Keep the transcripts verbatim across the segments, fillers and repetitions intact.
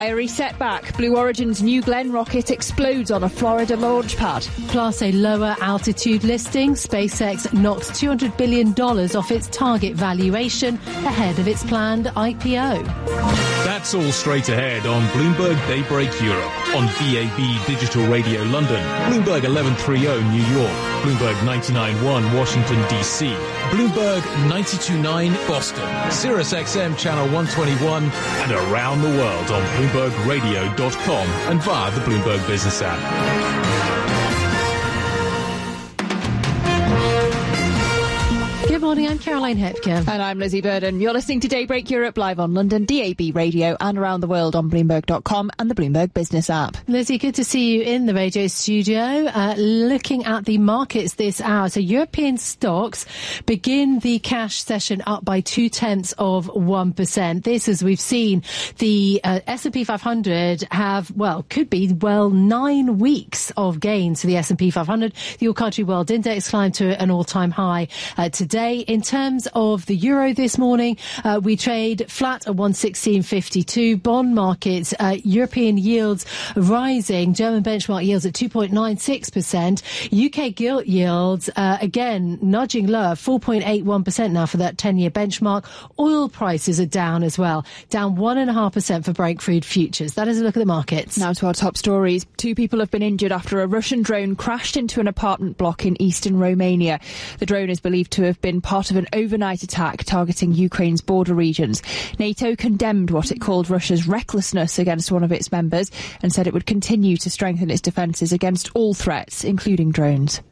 Fiery setback. Blue Origin's New Glenn rocket explodes on a Florida launch pad. Plus a lower altitude listing. SpaceX knocks two hundred billion dollars off its target valuation ahead of its planned I P O. That's all straight ahead on Bloomberg Daybreak Europe, on V A B Digital Radio London, Bloomberg eleven thirty New York, Bloomberg ninety-nine point one Washington D C, Bloomberg ninety-two point nine Boston, Sirius X M Channel one twenty-one, and around the world on Bloomberg Radio dot com and via the Bloomberg Business app. Good morning, I'm Caroline Hepker. And I'm Lizzie Burden. You're listening to Daybreak Europe live on London, D A B Radio, and around the world on Bloomberg dot com and the Bloomberg Business app. Lizzie, good to see you in the radio studio. Uh, looking at the markets this hour. So European stocks begin the cash session up by two-tenths of one percent. This, as we've seen, the uh, S and P five hundred have, well, could be, well, nine weeks of gains for the S and P five hundred. The All Country World Index climbed to an all-time high uh, today. In terms of the euro this morning, uh, we trade flat at one sixteen fifty-two. Bond markets, uh, European yields rising. German benchmark yields at two point nine six percent. U K gilt yields, uh, again, nudging lower, four point eight one percent now for that ten-year benchmark. Oil prices are down as well, down one point five percent for Brent crude futures. That is a look at the markets. Now to our top stories. Two people have been injured after a Russian drone crashed into an apartment block in eastern Romania. The drone is believed to have been part of an overnight attack targeting Ukraine's border regions. NATO condemned what it called Russia's recklessness against one of its members and said it would continue to strengthen its defences against all threats, including drones.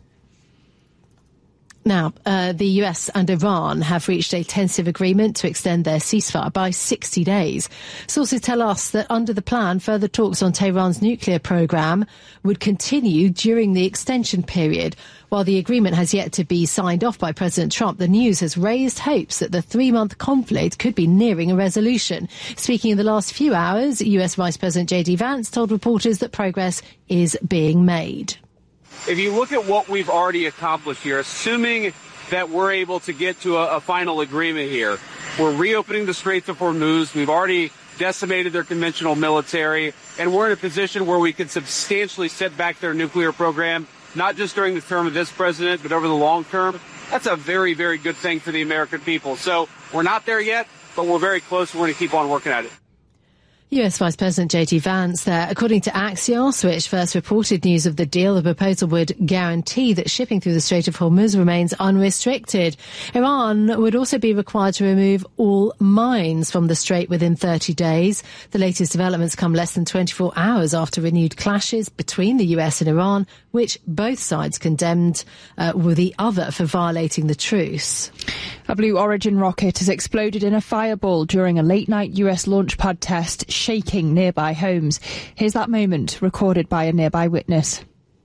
Now, uh, the U S and Iran have reached a tentative agreement to extend their ceasefire by sixty days. Sources tell us that under the plan, further talks on Tehran's nuclear programme would continue during the extension period. While the agreement has yet to be signed off by President Trump, the news has raised hopes that the three-month conflict could be nearing a resolution. Speaking in the last few hours, U S Vice President J D Vance told reporters that progress is being made. If you look at what we've already accomplished here, assuming that we're able to get to a, a final agreement here, we're reopening the Straits of Hormuz. We've already decimated their conventional military, and we're in a position where we can substantially set back their nuclear program, not just during the term of this president, but over the long term. That's a very, very good thing for the American people. So we're not there yet, but we're very close. We're going to keep on working at it. U S Vice President J D Vance there. According to Axios, which first reported news of the deal, the proposal would guarantee that shipping through the Strait of Hormuz remains unrestricted. Iran would also be required to remove all mines from the strait within thirty days. The latest developments come less than twenty-four hours after renewed clashes between the U S and Iran, which both sides condemned uh, with the other for violating the truce. A Blue Origin rocket has exploded in a fireball during a late-night U S launch pad test, shaking nearby homes. Here's that moment recorded by a nearby witness.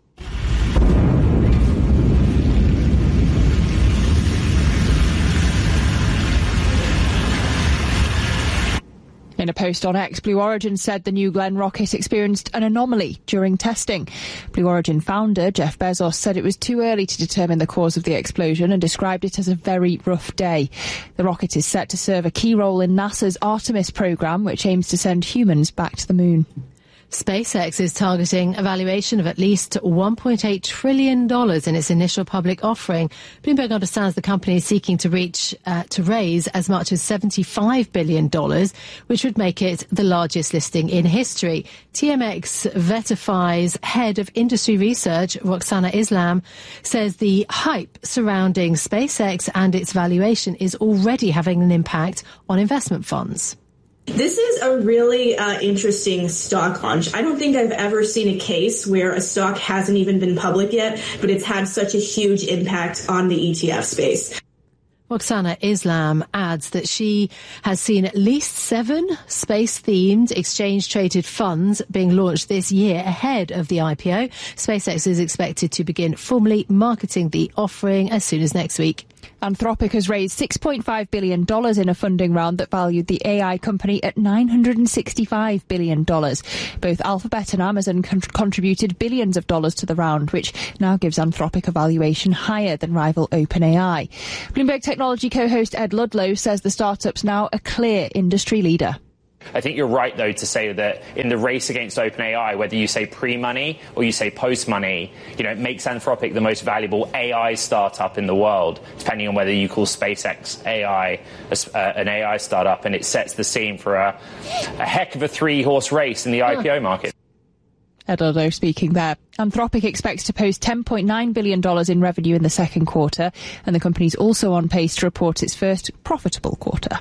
In a post on X, Blue Origin said the New Glenn rocket experienced an anomaly during testing. Blue Origin founder Jeff Bezos said it was too early to determine the cause of the explosion and described it as a very rough day. The rocket is set to serve a key role in NASA's Artemis program, which aims to send humans back to the moon. SpaceX is targeting a valuation of at least one point eight trillion dollars in its initial public offering. Bloomberg understands the company is seeking to reach uh, to raise as much as seventy-five billion dollars, which would make it the largest listing in history. T M X Verify's head of industry research, Roxana Islam, says the hype surrounding SpaceX and its valuation is already having an impact on investment funds. This is a really uh, interesting stock launch. I don't think I've ever seen a case where a stock hasn't even been public yet, but it's had such a huge impact on the E T F space. Roxana Islam adds that she has seen at least seven space-themed exchange-traded funds being launched this year ahead of the I P O. SpaceX is expected to begin formally marketing the offering as soon as next week. Anthropic has raised six point five billion dollars in a funding round that valued the A I company at nine hundred sixty-five billion dollars. Both Alphabet and Amazon con- contributed billions of dollars to the round, which now gives Anthropic a valuation higher than rival OpenAI. Bloomberg Technology co-host Ed Ludlow says the startup's now a clear industry leader. I think you're right, though, to say that in the race against OpenAI, whether you say pre-money or you say post-money, you know, it makes Anthropic the most valuable A I startup in the world, depending on whether you call SpaceX A I uh, an A I startup, and it sets the scene for a, a heck of a three-horse race in the I P O market. Eduardo speaking there. Anthropic expects to post ten point nine billion dollars in revenue in the second quarter, and the company's also on pace to report its first profitable quarter.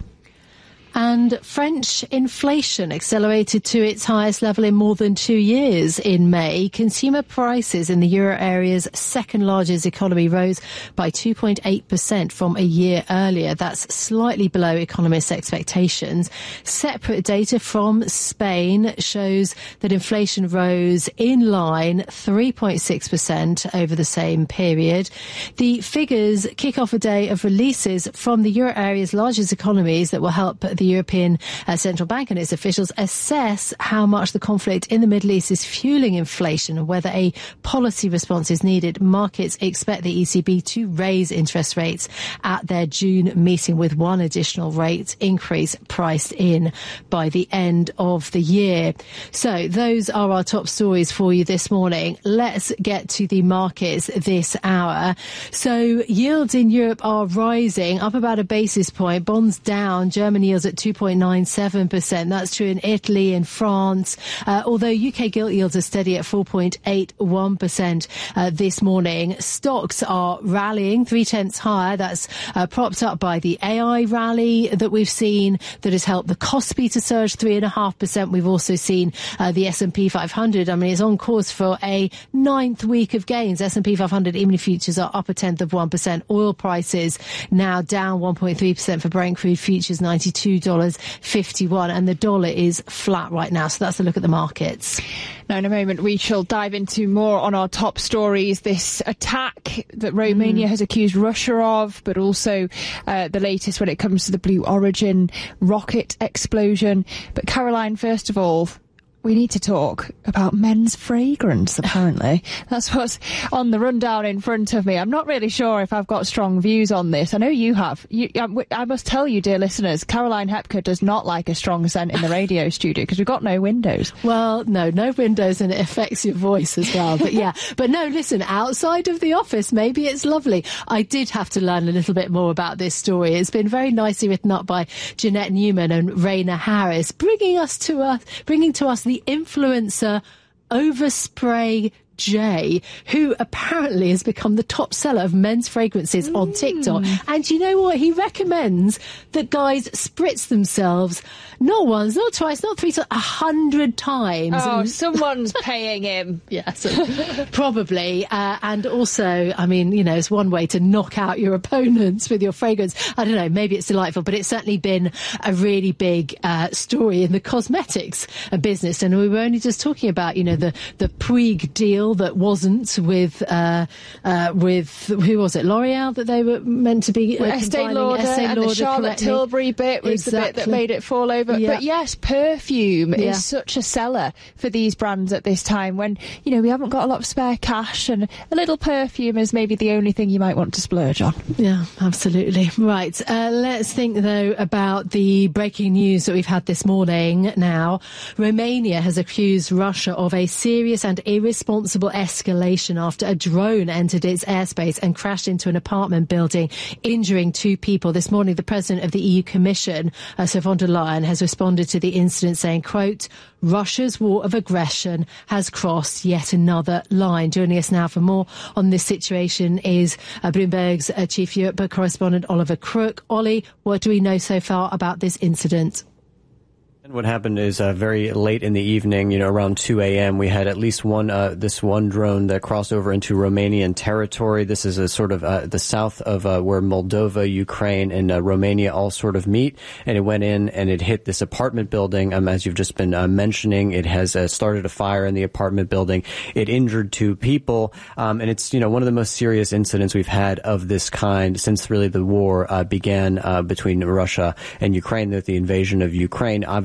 And French inflation accelerated to its highest level in more than two years in May. Consumer prices in the euro area's second largest economy rose by two point eight percent from a year earlier. That's slightly below economists' expectations. Separate data from Spain shows that inflation rose in line three point six percent over the same period. The figures kick off a day of releases from the euro area's largest economies that will help the The European uh, Central Bank and its officials assess how much the conflict in the Middle East is fueling inflation and whether a policy response is needed. Markets expect the E C B to raise interest rates at their June meeting, with one additional rate increase priced in by the end of the year. So those are our top stories for you this morning. Let's get to the markets this hour. So yields in Europe are rising, up about a basis point. Bonds down. German yields at two point nine seven percent. That's true in Italy and France, uh, although U K gilt yields are steady at four point eight one percent uh, this morning. Stocks are rallying three-tenths higher. That's uh, propped up by the A I rally that we've seen that has helped the Kospi to surge three point five percent. We've also seen uh, the S and P five hundred. I mean, it's on course for a ninth week of gains. S and P five hundred E-mini futures are up a tenth of one percent. Oil prices now down one point three percent for Brent crude futures, ninety-two dollars fifty-one, and the dollar is flat right now. So that's a look at the markets. Now, in a moment, we shall dive into more on our top stories. This attack that Romania mm. has accused Russia of, but also uh, the latest when it comes to the Blue Origin rocket explosion. But Caroline, first of all, we need to talk about men's fragrance, apparently. That's what's on the rundown in front of me. I'm not really sure if I've got strong views on this. I know you have. You, I must tell you, dear listeners, Caroline Hepker does not like a strong scent in the radio studio because we've got no windows. Well, no, no windows, and it affects your voice as well. But yeah, but no, listen, outside of the office, maybe it's lovely. I did have to learn a little bit more about this story. It's been very nicely written up by Jeanette Newman and Raina Harris, bringing us to us, bringing to us the The influencer Overspray J, who apparently has become the top seller of men's fragrances mm. on TikTok. And you know what? He recommends that guys spritz themselves not once, not twice, not three times, a hundred times. Oh, and someone's paying him. Yes, probably. Uh, and also, I mean, you know, it's one way to knock out your opponents with your fragrance. I don't know, maybe it's delightful, but it's certainly been a really big uh, story in the cosmetics business. And we were only just talking about, you know, the, the Puig deal that wasn't with, uh, uh, with, who was it, L'Oreal, that they were meant to be uh, Estee Lauder, Estee and Lauder, the Charlotte correctly. Tilbury bit was exactly. the bit that made it fall over. Yeah. But yes, perfume yeah. is such a seller for these brands at this time when, you know, we haven't got a lot of spare cash, and a little perfume is maybe the only thing you might want to splurge on. Yeah, absolutely. Right. Uh, let's think, though, about the breaking news that we've had this morning now. Romania has accused Russia of a serious and irresponsible escalation after a drone entered its airspace and crashed into an apartment building, injuring two people. This morning, the president of the E U Commission, Ursula von der Leyen, has responded to the incident saying, quote, Russia's war of aggression has crossed yet another line. Joining us now for more on this situation is uh, Bloomberg's uh, chief Europe correspondent, Oliver Crook. Ollie, what do we know so far about this incident? What happened is uh, very late in the evening, you know, around two a.m., we had at least one, uh, this one drone that crossed over into Romanian territory. This is a sort of uh, the south of uh, where Moldova, Ukraine, and uh, Romania all sort of meet. And it went in and it hit this apartment building. Um, as you've just been uh, mentioning, it has uh, started a fire in the apartment building. It injured two people. Um, and it's, you know, one of the most serious incidents we've had of this kind since really the war uh, began uh, between Russia and Ukraine, with the invasion of Ukraine. Obviously,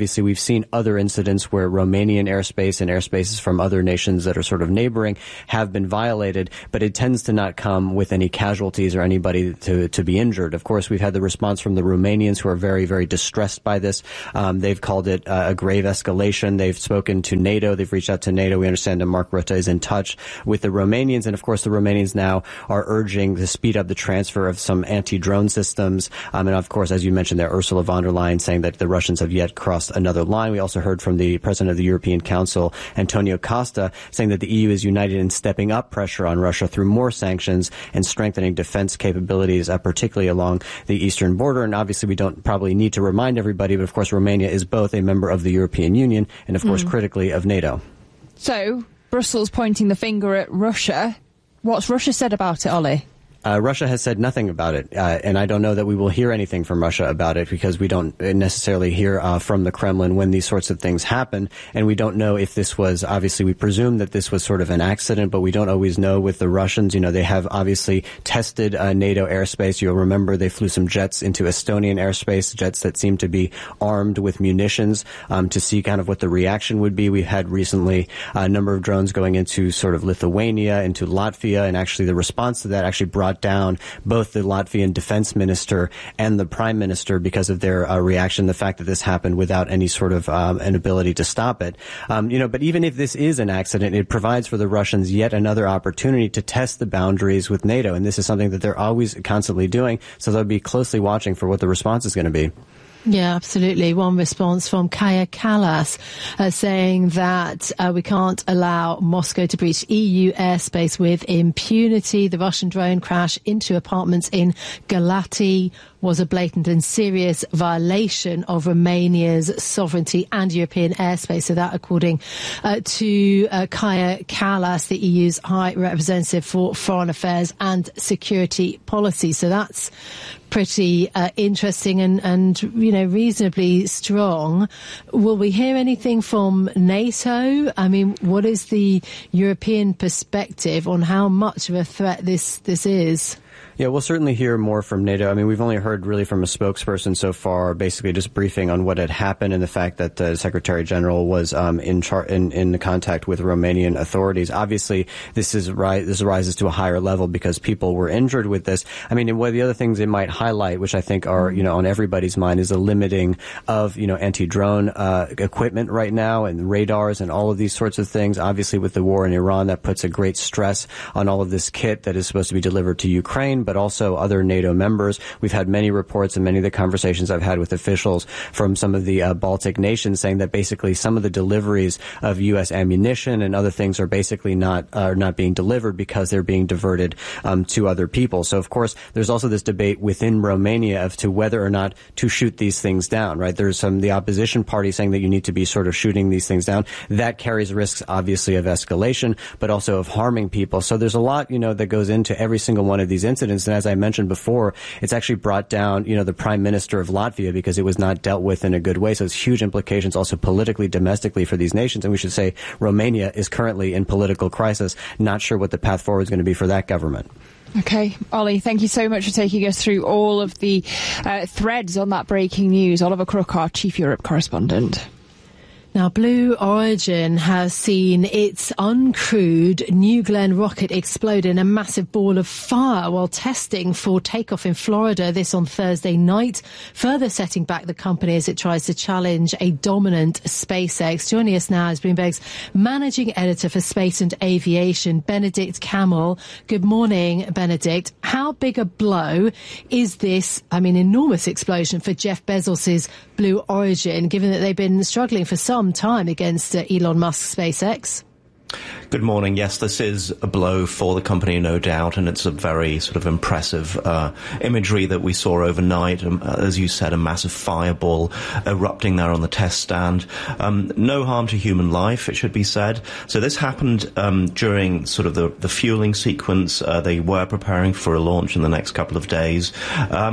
obviously we've seen other incidents where Romanian airspace and airspaces from other nations that are sort of neighboring have been violated, but it tends to not come with any casualties or anybody to, to be injured. Of course, we've had the response from the Romanians who are very, very distressed by this. Um, they've called it uh, a grave escalation. They've spoken to NATO. They've reached out to NATO. We understand that Mark Rutte is in touch with the Romanians. And of course, the Romanians now are urging to speed up the transfer of some anti-drone systems. Um, and of course, as you mentioned there, Ursula von der Leyen saying that the Russians have yet crossed another line. We also heard from the president of the European Council, Antonio Costa, saying that the E U is united in stepping up pressure on Russia through more sanctions and strengthening defense capabilities, uh, particularly along the eastern border. And obviously, we don't probably need to remind everybody, but of course, Romania is both a member of the European Union and, of course, mm. critically of NATO. So, Brussels pointing the finger at Russia. What's Russia said about it, Ollie? Uh, Russia has said nothing about it, uh, and I don't know that we will hear anything from Russia about it because we don't necessarily hear uh, from the Kremlin when these sorts of things happen, and we don't know if this was, obviously we presume that this was sort of an accident, but we don't always know with the Russians. You know, they have obviously tested uh, NATO airspace. You'll remember they flew some jets into Estonian airspace, jets that seem to be armed with munitions um, to see kind of what the reaction would be. We've had recently a number of drones going into sort of Lithuania, into Latvia, and actually the response to that actually brought down both the Latvian defense minister and the prime minister because of their uh, reaction, the fact that this happened without any sort of um, an ability to stop it. Um, you know, but even if this is an accident, it provides for the Russians yet another opportunity to test the boundaries with NATO, and this is something that they're always constantly doing, so they'll be closely watching for what the response is going to be. Yeah, absolutely. One response from Kaja Kallas uh, saying that uh, we can't allow Moscow to breach E U airspace with impunity. The Russian drone crash into apartments in Galati was a blatant and serious violation of Romania's sovereignty and European airspace. So that, according uh, to uh, Kaja Kallas, the E U's High Representative for Foreign Affairs and Security Policy. So that's pretty uh, interesting and, and, you know, reasonably strong. Will we hear anything from NATO? I mean, what is the European perspective on how much of a threat this, this is? Yeah, we'll certainly hear more from NATO. I mean, we've only heard really from a spokesperson so far, basically just briefing on what had happened and the fact that the Secretary General was um, in, char- in in contact with Romanian authorities. Obviously, this is ri- this rises to a higher level because people were injured with this. I mean, and one of the other things it might highlight, which I think are, you know, on everybody's mind, is the limiting of, you know, anti-drone uh, equipment right now and radars and all of these sorts of things. Obviously, with the war in Iran, that puts a great stress on all of this kit that is supposed to be delivered to Ukraine, but also other NATO members. We've had many reports and many of the conversations I've had with officials from some of the uh, Baltic nations saying that basically some of the deliveries of U S ammunition and other things are basically not are not being delivered because they're being diverted um, to other people. So, of course, there's also this debate within Romania as to whether or not to shoot these things down, right? There's some the opposition party saying that you need to be sort of shooting these things down. That carries risks, obviously, of escalation, but also of harming people. So there's a lot, you know, that goes into every single one of these incidents. And as I mentioned before, it's actually brought down, you know, the prime minister of Latvia because it was not dealt with in a good way. So it's huge implications also politically, domestically for these nations. And we should say Romania is currently in political crisis. Not sure what the path forward is going to be for that government. Okay, Ollie, thank you so much for taking us through all of the uh, threads on that breaking news. Oliver Crook, our Chief Europe correspondent. Now, Blue Origin has seen its uncrewed New Glenn rocket explode in a massive ball of fire while testing for takeoff in Florida, this on Thursday night, further setting back the company as it tries to challenge a dominant SpaceX. Joining us now is Bloomberg's managing editor for space and aviation, Benedict Camel. Good morning, Benedict. How big a blow is this, I mean, enormous explosion for Jeff Bezos's Blue Origin, given that they've been struggling for some time against uh, Elon Musk's SpaceX? Good morning. Yes, this is a blow for the company, no doubt, and it's a very sort of impressive uh, imagery that we saw overnight. Um, as you said, a massive fireball erupting there on the test stand. Um, no harm to human life, it should be said. So this happened um, during sort of the, the fueling sequence. Uh, they were preparing for a launch in the next couple of days. Um,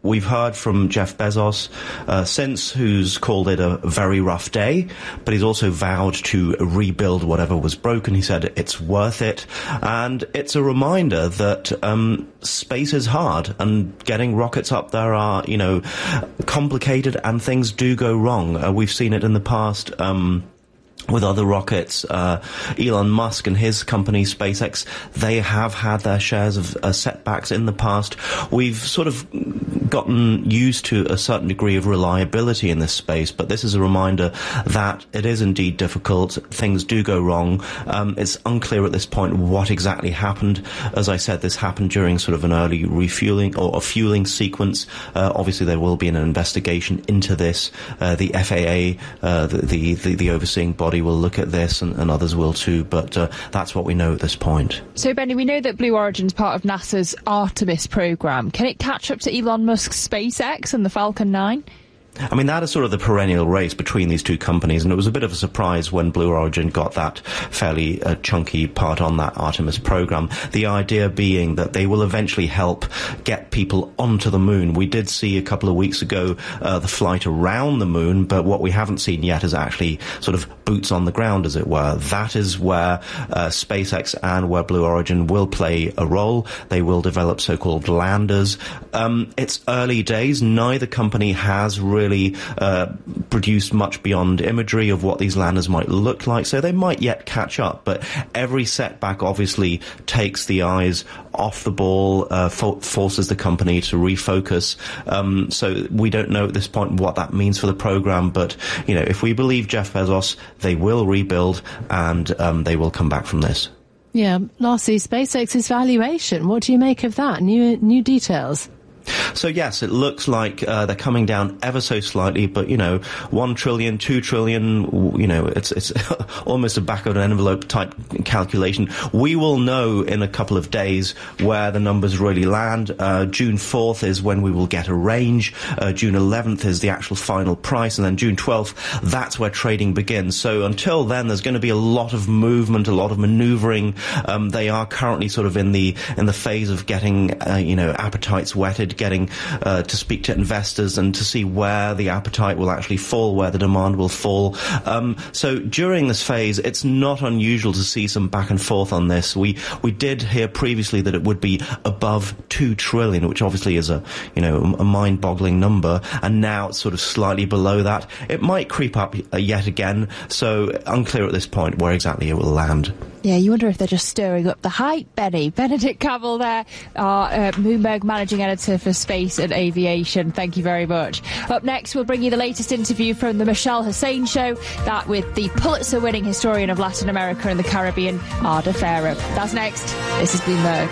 we've heard from Jeff Bezos uh, since, who's called it a very rough day, but he's also vowed to rebuild whatever was broken. He said it's worth it. And it's a reminder that um, space is hard, and getting rockets up there are, you know, complicated, and things do go wrong. Uh, we've seen it in the past. Um, With other rockets, uh, Elon Musk and his company, SpaceX, they have had their shares of uh, setbacks in the past. We've sort of gotten used to a certain degree of reliability in this space, but this is a reminder that it is indeed difficult. Things do go wrong. Um, it's unclear at this point what exactly happened. As I said, this happened during sort of an early refueling or a fueling sequence. Uh, obviously, there will be an investigation into this. Uh, the F A A, uh, the, the, the, the overseeing body, will look at this, and, and others will too, but uh, that's what we know at this point. So, Benny, we know that Blue Origin's part of NASA's Artemis program. Can it catch up to Elon Musk's SpaceX and the Falcon nine? I mean, that is sort of the perennial race between these two companies, and it was a bit of a surprise when Blue Origin got that fairly uh, chunky part on that Artemis program. The idea being that they will eventually help get people onto the moon. We did see a couple of weeks ago uh, the flight around the moon, but what we haven't seen yet is actually sort of boots on the ground, as it were. That is where uh, SpaceX and where Blue Origin will play a role. They will develop so-called landers. Um, it's early days. Neither company has really really uh, produced much beyond imagery of what these landers might look like, so they might yet catch up. But every setback obviously takes the eyes off the ball, uh, for- forces the company to refocus. Um, so we don't know at this point what that means for the program, but you know, if we believe Jeff Bezos, they will rebuild, and um, they will come back from this. Yeah, lastly, SpaceX's valuation. What do you make of that? New new details? So yes, it looks like uh, they're coming down ever so slightly, but you know, one trillion, two trillion, you know, it's it's almost a back of an envelope type calculation. We will know in a couple of days where the numbers really land. Uh, June fourth is when we will get a range. Uh, June eleventh is the actual final price, and then June twelfth, that's where trading begins. So until then, there's going to be a lot of movement, a lot of manoeuvring. Um, they are currently sort of in the in the phase of getting, uh, you know, appetites whetted, getting uh, to speak to investors and to see where the appetite will actually fall, where the demand will fall. Um, so during this phase, it's not unusual to see some back and forth on this. We we did hear previously that it would be above two trillion, which obviously is a you know a mind-boggling number, and now it's sort of slightly below that. It might creep up yet again, so unclear at this point where exactly it will land. Yeah, you wonder if they're just stirring up the hype, Benny. Benedict Cavell there, our uh, Bloomberg managing editor for space and aviation. Thank you very much. Up next, we'll bring you the latest interview from the Michelle Hussein Show, that with the Pulitzer-winning historian of Latin America and the Caribbean, Ada Farah. That's next. This is Bloomberg.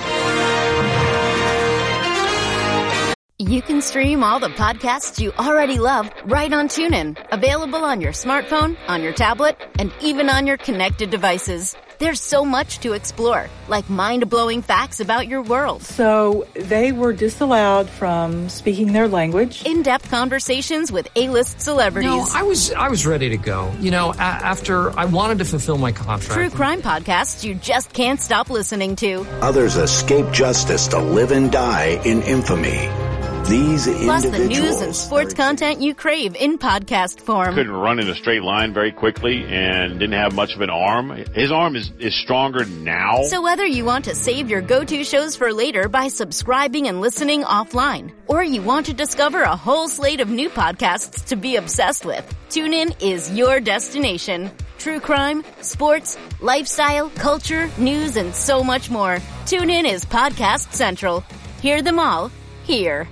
You can stream all the podcasts you already love right on TuneIn. Available on your smartphone, on your tablet, and even on your connected devices. There's so much to explore, like mind-blowing facts about your world. So they were disallowed from speaking their language. In-depth conversations with A-list celebrities. No, I was I was ready to go. You know, a- after I wanted to fulfill my contract. True crime podcasts you just can't stop listening to. Others escape justice to live and die in infamy. These Plus the news and sports content you crave in podcast form. Couldn't run in a straight line very quickly and didn't have much of an arm. His arm is, is stronger now. So whether you want to save your go-to shows for later by subscribing and listening offline, or you want to discover a whole slate of new podcasts to be obsessed with, TuneIn is your destination. True crime, sports, lifestyle, culture, news, and so much more. TuneIn is Podcast Central. Hear them all here.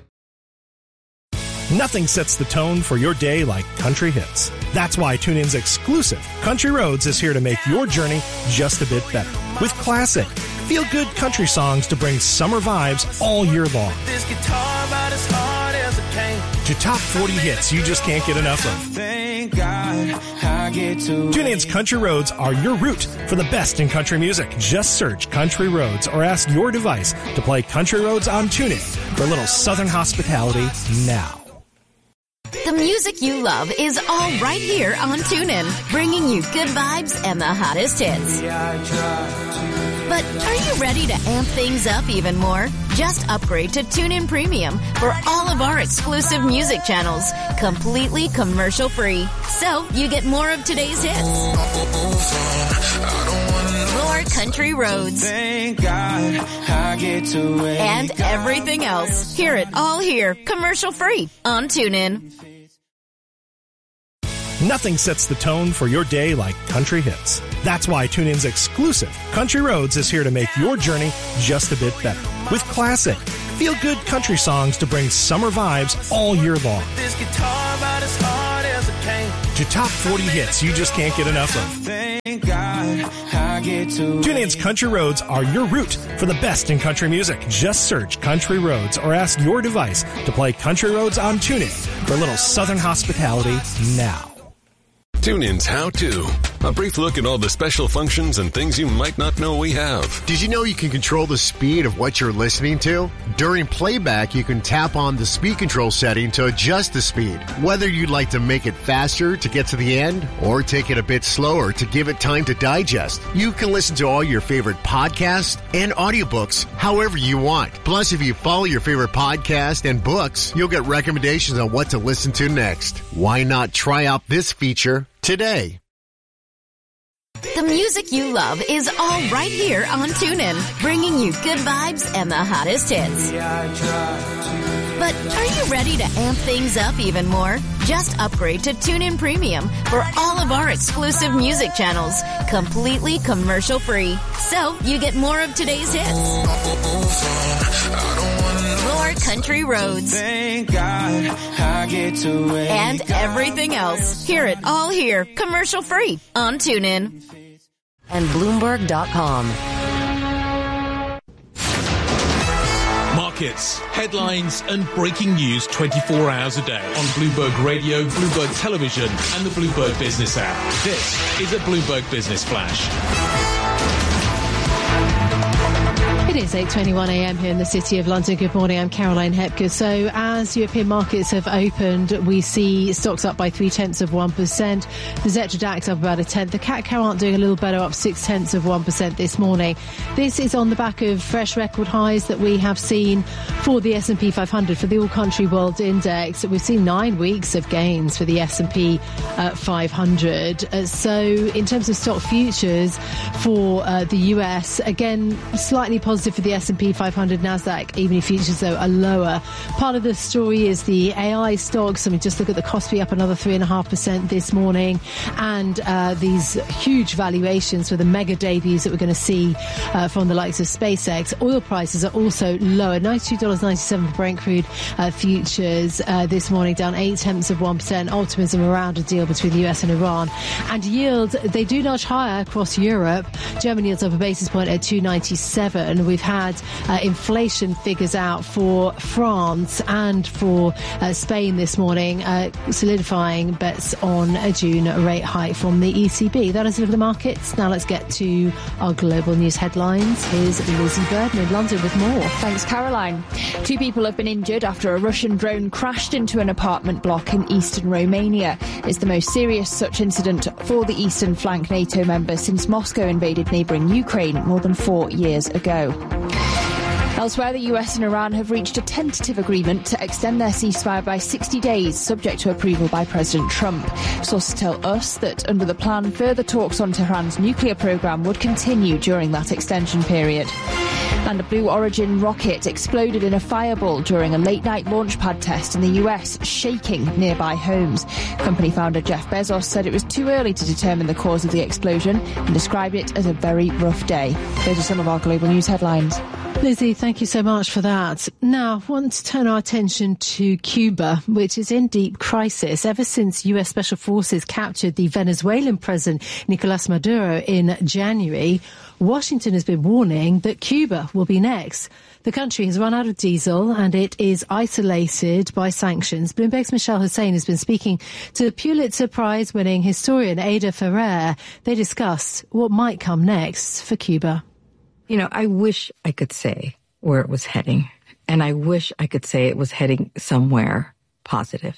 Nothing sets the tone for your day like country hits. That's why TuneIn's exclusive Country Roads is here to make your journey just a bit better. With classic, feel-good country songs to bring summer vibes all year long. To top forty hits you just can't get enough of. TuneIn's Country Roads are your route for the best in country music. Just search Country Roads or ask your device to play Country Roads on TuneIn for a little southern hospitality now. The music you love is all right here on TuneIn, bringing you good vibes and the hottest hits. But are you ready to amp things up even more? Just upgrade to TuneIn Premium for all of our exclusive music channels, completely commercial-free. So you get more of today's hits, more country roads, and everything else. Hear it all here, commercial-free on TuneIn. Nothing sets the tone for your day like country hits. That's why TuneIn's exclusive Country Roads is here to make your journey just a bit better. With classic, feel-good country songs to bring summer vibes all year long. To top forty hits you just can't get enough of. TuneIn's Country Roads are your route for the best in country music. Just search Country Roads or ask your device to play Country Roads on TuneIn for a little southern hospitality now. TuneIn's How To. A brief look at all the special functions and things you might not know we have. Did you know you can control the speed of what you're listening to? During playback, you can tap on the speed control setting to adjust the speed. Whether you'd like to make it faster to get to the end or take it a bit slower to give it time to digest, you can listen to all your favorite podcasts and audiobooks however you want. Plus, if you follow your favorite podcast and books, you'll get recommendations on what to listen to next. Why not try out this feature today? The music you love is all right here on TuneIn, bringing you good vibes and the hottest hits. But are you ready to amp things up even more? Just upgrade to TuneIn Premium for all of our exclusive music channels, completely commercial-free. So you get more of today's hits, more country roads, and everything else. Hear it all here, commercial-free on TuneIn. And Bloomberg dot com. Markets, headlines, and breaking news twenty-four hours a day on Bloomberg Radio, Bloomberg Television, and the Bloomberg Business app. This is a Bloomberg Business Flash. It is eight twenty-one a.m. here in the City of London. Good morning, I'm Caroline Hepker. So as European markets have opened, we see stocks up by three-tenths of one percent. The Xetra DAX up about a tenth. The C A C Carrant doing a little better, up six-tenths of one percent this morning. This is on the back of fresh record highs that we have seen for the S and P five hundred, for the All-Country World Index. We've seen nine weeks of gains for the S and P uh, five hundred. Uh, so in terms of stock futures for uh, the U S, again, slightly positive for the S and P five hundred. Nasdaq evening futures, though, are lower. Part of the story is the A I stocks. I mean, just look at the Kospi up another three point five percent this morning. And uh, these huge valuations for the mega debuts that we're going to see uh, from the likes of SpaceX. Oil prices are also lower. ninety-two dollars and ninety-seven cents for Brent crude uh, futures uh, this morning, down eight-tenths of one percent. Optimism around a deal between the U S and Iran. And yields, they do nudge higher across Europe. German yields up a basis point at two ninety-seven. We've had uh, inflation figures out for France and for uh, Spain this morning, uh, solidifying bets on a June rate hike from the E C B. That is a look at the markets. Now let's get to our global news headlines. Here's Lizzie Burden in London with more. Thanks, Caroline. Two people have been injured after a Russian drone crashed into an apartment block in eastern Romania. It's the most serious such incident for the eastern flank NATO member since Moscow invaded neighbouring Ukraine more than four years ago. Elsewhere, the U S and Iran have reached a tentative agreement to extend their ceasefire by sixty days, subject to approval by President Trump. Sources tell us that under the plan, further talks on Tehran's nuclear program would continue during that extension period. And a Blue Origin rocket exploded in a fireball during a late-night launch pad test in the U S, shaking nearby homes. Company founder Jeff Bezos said it was too early to determine the cause of the explosion and described it as a very rough day. Those are some of our global news headlines. Lizzie, thank you so much for that. Now, I want to turn our attention to Cuba, which is in deep crisis. Ever since U S Special Forces captured the Venezuelan president, Nicolas Maduro, in January, Washington has been warning that Cuba will be next. The country has run out of diesel and it is isolated by sanctions. Bloomberg's Michelle Hussein has been speaking to Pulitzer Prize-winning historian Ada Ferrer. They discussed what might come next for Cuba. You know, I wish I could say where it was heading, and I wish I could say it was heading somewhere positive.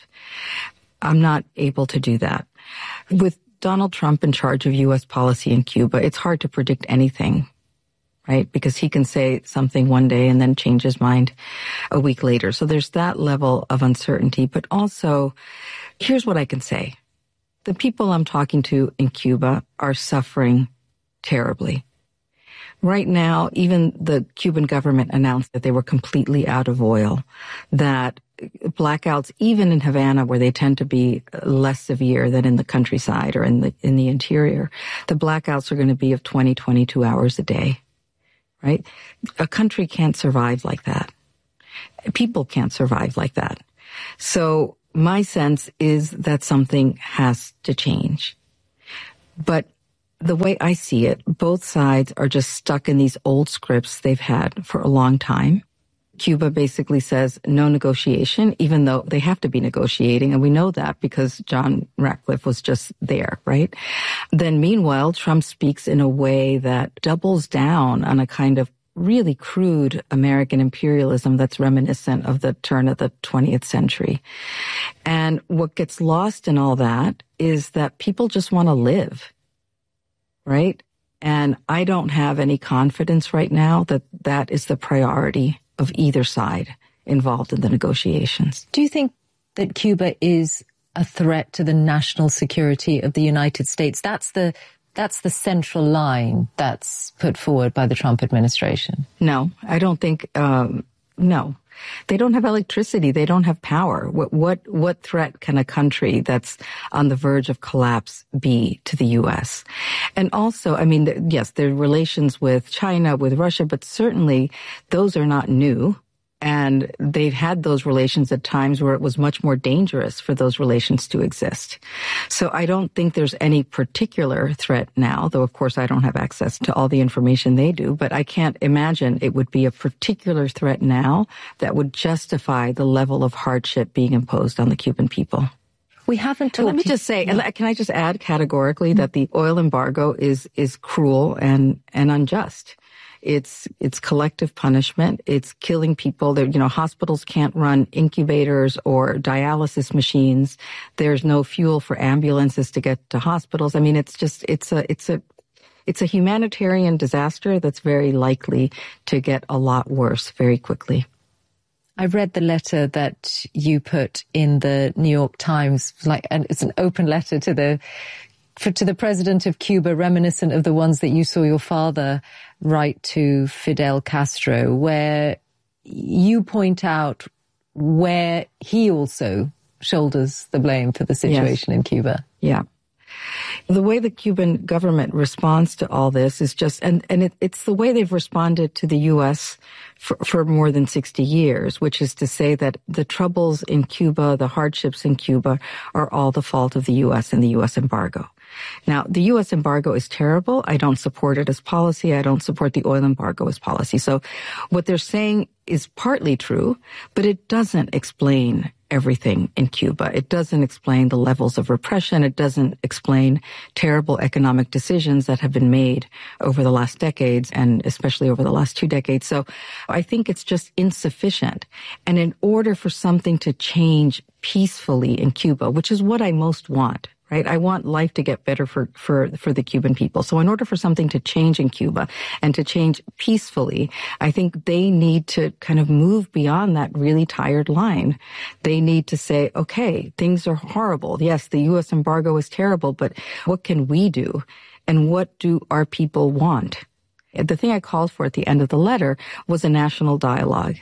I'm not able to do that. With Donald Trump in charge of U S policy in Cuba, it's hard to predict anything right? Because he can say something one day and then change his mind a week later. So there's that level of uncertainty. But also, here's what I can say. The people I'm talking to in Cuba are suffering terribly. Right now, even the Cuban government announced that they were completely out of oil, that blackouts, even in Havana, where they tend to be less severe than in the countryside or in the in the interior, the blackouts are going to be of twenty, twenty-two hours a day, right? A country can't survive like that. People can't survive like that. So my sense is that something has to change. But the way I see it, both sides are just stuck in these old scripts they've had for a long time. Cuba basically says no negotiation, even though they have to be negotiating. And we know that because John Ratcliffe was just there, right? Then meanwhile, Trump speaks in a way that doubles down on a kind of really crude American imperialism that's reminiscent of the turn of the twentieth century. And what gets lost in all that is that people just want to live, right? And I don't have any confidence right now that that is the priority of either side involved in the negotiations. Do you think that Cuba is a threat to the national security of the United States? That's the that's the central line that's put forward by the Trump administration. No, I don't think, um, no. They don't have electricity. They don't have power. What, what, what threat can a country that's on the verge of collapse be to the U S? And also, I mean, yes, there are relations with China, with Russia, but certainly those are not new. And they've had those relations at times where it was much more dangerous for those relations to exist. So I don't think there's any particular threat now, though of course I don't have access to all the information they do, but I can't imagine it would be a particular threat now that would justify the level of hardship being imposed on the Cuban people. We haven't talked. Let me just say, no. Can I just add categorically mm-hmm. that the oil embargo is, is cruel and, and unjust. It's, it's collective punishment. It's killing people. There, you know, hospitals can't run incubators or dialysis machines. There's no fuel for ambulances to get to hospitals. I mean, it's just, it's a, it's a, it's a humanitarian disaster that's very likely to get a lot worse very quickly. I read the letter that you put in the New York Times, like, and it's an open letter to the, For, to the president of Cuba, reminiscent of the ones that you saw your father write to Fidel Castro, where you point out where he also shoulders the blame for the situation yes. in Cuba. Yeah. The way the Cuban government responds to all this is just, and, and it, it's the way they've responded to the U S for, for more than sixty years, which is to say that the troubles in Cuba, the hardships in Cuba, are all the fault of the U S and the U S embargo. Now, the U S embargo is terrible. I don't support it as policy. I don't support the oil embargo as policy. So what they're saying is partly true, but it doesn't explain everything in Cuba. It doesn't explain the levels of repression. It doesn't explain terrible economic decisions that have been made over the last decades and especially over the last two decades. So I think it's just insufficient. And in order for something to change peacefully in Cuba, which is what I most want, right? I want life to get better for, for, for the Cuban people. So in order for something to change in Cuba and to change peacefully, I think they need to kind of move beyond that really tired line. They need to say, okay, things are horrible. Yes, the U S embargo is terrible, but what can we do? And what do our people want? The thing I called for at the end of the letter was a national dialogue.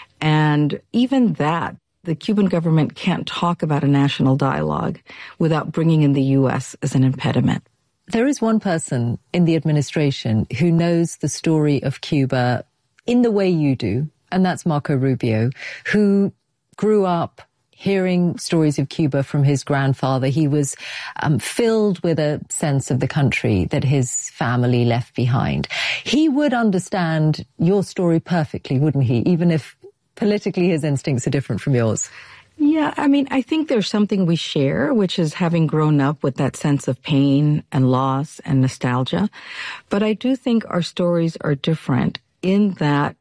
And even that, the Cuban government can't talk about a national dialogue without bringing in the U S as an impediment. There is one person in the administration who knows the story of Cuba in the way you do, and that's Marco Rubio, who grew up hearing stories of Cuba from his grandfather. He was um, filled with a sense of the country that his family left behind. He would understand your story perfectly, wouldn't he? Even if politically his instincts are different from yours. Yeah, I mean, I think there's something we share, which is having grown up with that sense of pain and loss and nostalgia. But I do think our stories are different in that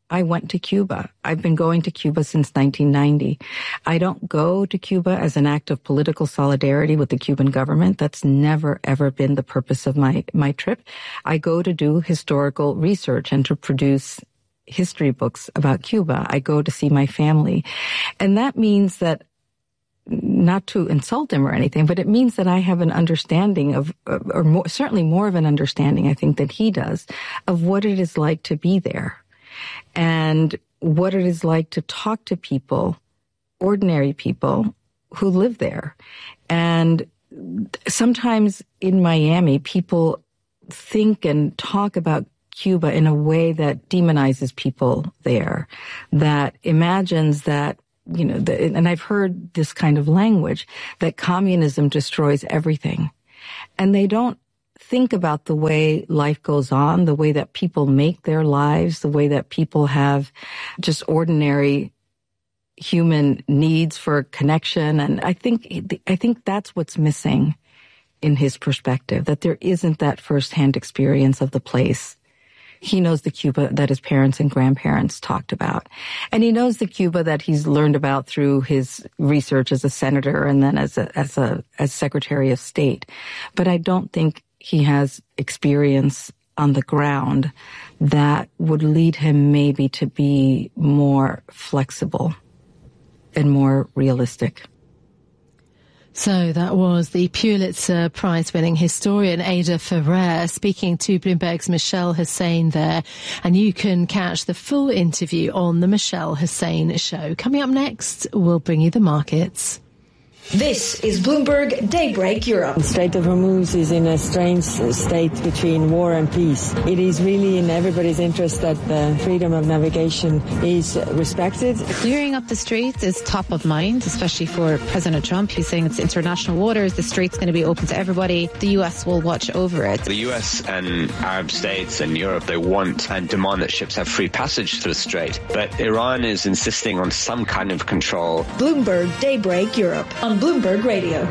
I went to Cuba. I've been going to Cuba since nineteen ninety. I don't go to Cuba as an act of political solidarity with the Cuban government. That's never, ever been the purpose of my, my trip. I go to do historical research and to produce history books about Cuba. I go to see my family. And that means that, not to insult him or anything, but it means that I have an understanding of, or more, certainly more of an understanding, I think, than he does, of what it is like to be there. And what it is like to talk to people, ordinary people who live there. And sometimes in Miami, people think and talk about Cuba in a way that demonizes people there, that imagines that, you know, the, and I've heard this kind of language, that communism destroys everything. And they don't think about the way life goes on, the way that people make their lives, the way that people have just ordinary human needs for connection. And I think, I think that's what's missing in his perspective, that there isn't that firsthand experience of the place. He knows the Cuba that his parents and grandparents talked about. And he knows the Cuba that he's learned about through his research as a senator and then as a, as a, as Secretary of State. But I don't think he has experience on the ground that would lead him maybe to be more flexible and more realistic. So that was the Pulitzer Prize-winning historian Ada Ferrer speaking to Bloomberg's Michelle Hussein there. And you can catch the full interview on the Michelle Hussein Show. Coming up next, we'll bring you the markets. This is Bloomberg Daybreak Europe. The Strait of Hormuz is in a strange state between war and peace. It is really in everybody's interest that the freedom of navigation is respected. Clearing up the straits is top of mind, especially for President Trump. He's saying it's international waters. The strait's going to be open to everybody. The U S will watch over it. The U S and Arab states and Europe, they want and demand that ships have free passage through the strait. But Iran is insisting on some kind of control. Bloomberg Daybreak Europe on Bloomberg Radio.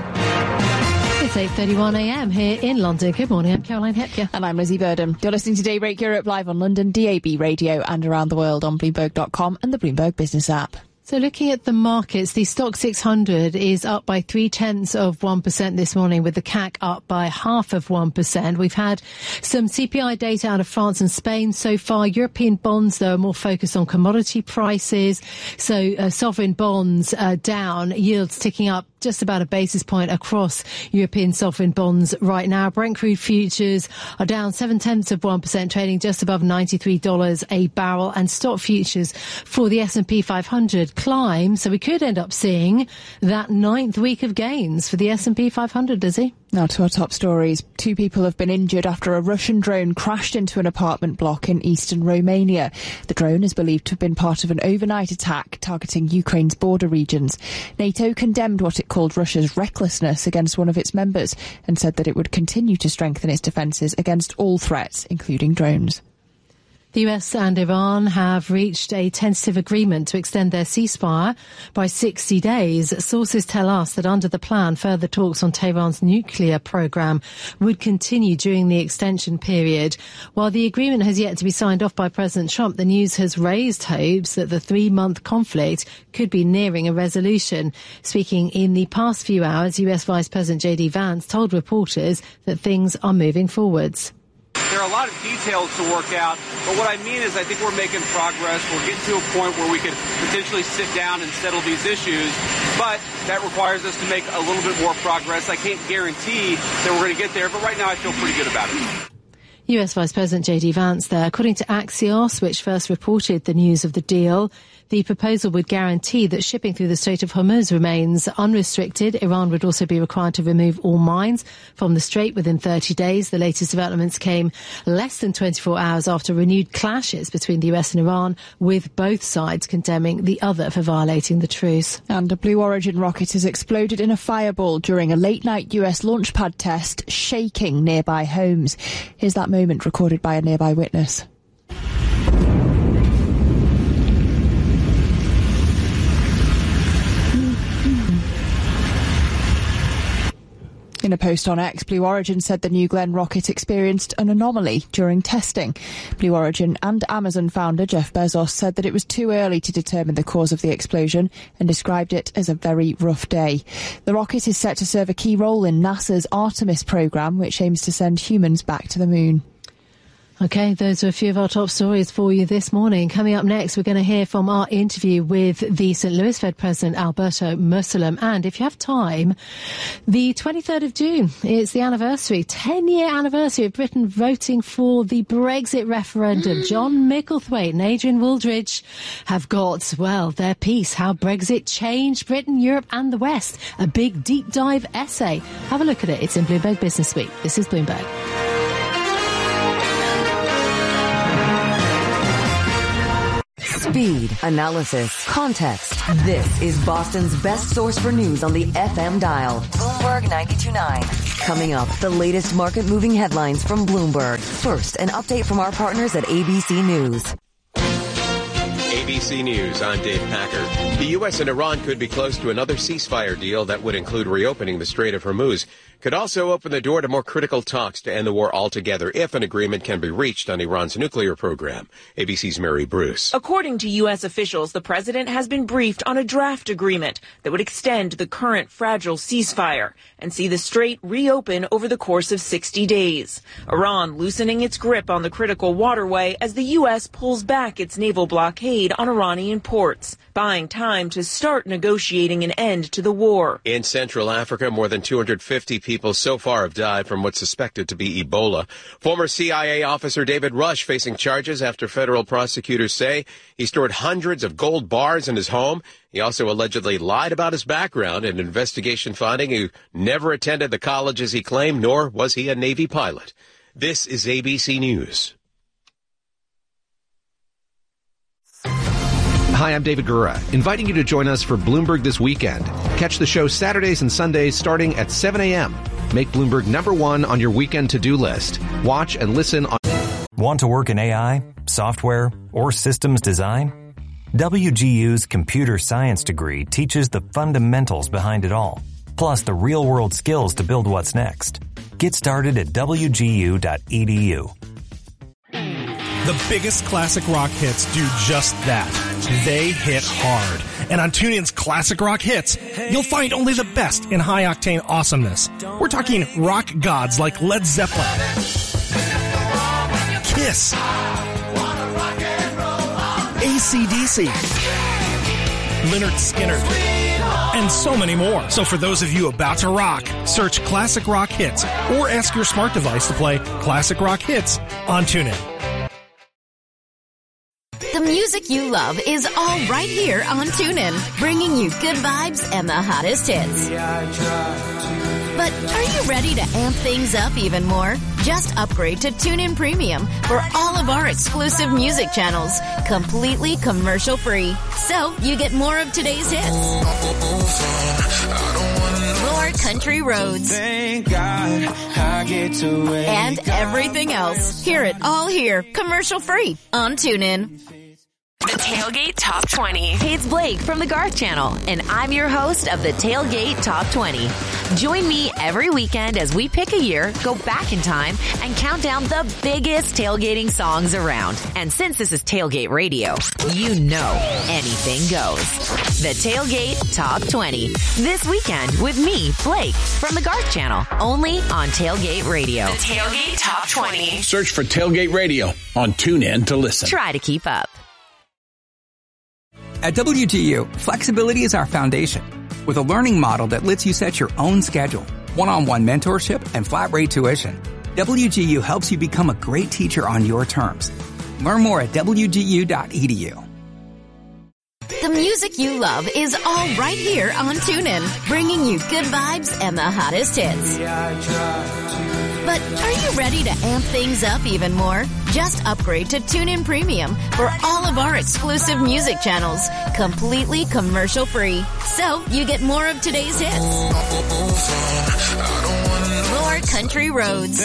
It's eight thirty-one a m here in London. Good morning, I'm Caroline Hepker. And I'm Lizzie Burdham. You're listening to Daybreak Europe live on London D A B radio and around the world on Bloomberg dot com and the Bloomberg Business app. So looking at the markets, the Stock six hundred is up by three-tenths of one percent this morning, with the C A C up by half of one percent. We've had some C P I data out of France and Spain so far. European bonds, though, are more focused on commodity prices. So uh, sovereign bonds uh, down, yields ticking up just about a basis point across European sovereign bonds right now. Brent crude futures are down seven-tenths of one percent, trading just above ninety-three dollars a barrel. And stock futures for the S and P five hundred climb, so we could end up seeing that ninth week of gains for the S and P five hundred, does he? Now to our top stories. Two people have been injured after a Russian drone crashed into an apartment block in eastern Romania. The drone is believed to have been part of an overnight attack targeting Ukraine's border regions. NATO condemned what it called Russia's recklessness against one of its members and said that it would continue to strengthen its defences against all threats, including drones. The U S and Iran have reached a tentative agreement to extend their ceasefire by sixty days. Sources tell us that under the plan, further talks on Tehran's nuclear program would continue during the extension period. While the agreement has yet to be signed off by President Trump, the news has raised hopes that the three-month conflict could be nearing a resolution. Speaking in the past few hours, U S Vice President J D Vance told reporters that things are moving forwards. There are a lot of details to work out, but what I mean is I think we're making progress. We're getting to a point where we could potentially sit down and settle these issues, but that requires us to make a little bit more progress. I can't guarantee that we're going to get there, but right now I feel pretty good about it. U S Vice President J D Vance there. According to Axios, which first reported the news of the deal, the proposal would guarantee that shipping through the Strait of Hormuz remains unrestricted. Iran would also be required to remove all mines from the strait within thirty days. The latest developments came less than twenty-four hours after renewed clashes between the U S and Iran, with both sides condemning the other for violating the truce. And a Blue Origin rocket has exploded in a fireball during a late-night U S launch pad test, shaking nearby homes. Here's that moment recorded by a nearby witness. In a post on X, Blue Origin said the New Glenn rocket experienced an anomaly during testing. Blue Origin and Amazon founder Jeff Bezos said that it was too early to determine the cause of the explosion and described it as a very rough day. The rocket is set to serve a key role in NASA's Artemis program, which aims to send humans back to the moon. Okay, those are a few of our top stories for you this morning. Coming up next, we're going to hear from our interview with the Saint Louis Fed President Alberto Mussolem. And if you have time, the twenty-third of June, it's the anniversary, ten-year anniversary of Britain voting for the Brexit referendum. John Micklethwaite and Adrian Wooldridge have got, well, their piece, How Brexit Changed Britain, Europe and the West. A big deep dive essay. Have a look at it. It's in Bloomberg Business Week. This is Bloomberg. Speed, analysis, context. This is Boston's best source for news on the F M dial. Bloomberg ninety-two point nine. Coming up, the latest market-moving headlines from Bloomberg. First, an update from our partners at A B C News. A B C News, I'm Dave Packer. The U S and Iran could be close to another ceasefire deal that would include reopening the Strait of Hormuz. Could also open the door to more critical talks to end the war altogether if an agreement can be reached on Iran's nuclear program. A B C's Mary Bruce. According to U S officials, the president has been briefed on a draft agreement that would extend the current fragile ceasefire and see the strait reopen over the course of sixty days. Iran loosening its grip on the critical waterway as the U S pulls back its naval blockade on Iranian ports, buying time to start negotiating an end to the war. In Central Africa, more than two hundred fifty people so far have died from what's suspected to be Ebola. Former C I A officer David Rush facing charges after federal prosecutors say he stored hundreds of gold bars in his home. He also allegedly lied about his background, an investigation finding he never attended the colleges he claimed, nor was he a Navy pilot. This is A B C News. Hi, I'm David Gura, inviting you to join us for Bloomberg This Weekend. Catch the show Saturdays and Sundays starting at seven a.m. Make Bloomberg number one on your weekend to-do list. Watch and listen on... Want to work in A I, software, or systems design? W G U's computer science degree teaches the fundamentals behind it all, plus the real-world skills to build what's next. Get started at w g u dot e d u. The biggest classic rock hits do just that. They hit hard. And on TuneIn's Classic Rock Hits, you'll find only the best in high-octane awesomeness. We're talking rock gods like Led Zeppelin, Kiss, A C D C, Lynyrd Skynyrd, and so many more. So for those of you about to rock, search Classic Rock Hits or ask your smart device to play Classic Rock Hits on TuneIn. The music you love is all right here on TuneIn, bringing you good vibes and the hottest hits. But are you ready to amp things up even more? Just upgrade to TuneIn Premium for all of our exclusive music channels, completely commercial-free. So you get more of today's hits, more country roads, and everything else. Hear it all here, commercial-free on TuneIn. The Tailgate Top twenty. Hey, it's Blake from the Garth Channel, and I'm your host of the Tailgate Top twenty. Join me every weekend as we pick a year, go back in time, and count down the biggest tailgating songs around. And since this is Tailgate Radio, you know anything goes. The Tailgate Top twenty. This weekend with me, Blake, from the Garth Channel, only on Tailgate Radio. The Tailgate Top twenty. Search for Tailgate Radio on TuneIn to listen. Try to keep up. At W G U, flexibility is our foundation. With a learning model that lets you set your own schedule, one-on-one mentorship, and flat-rate tuition, W G U helps you become a great teacher on your terms. Learn more at w g u dot e d u. The music you love is all right here on TuneIn, bringing you good vibes and the hottest hits. But are you ready to amp things up even more? Just upgrade to TuneIn Premium for all of our exclusive music channels, completely commercial-free. So you get more of today's hits, more country roads,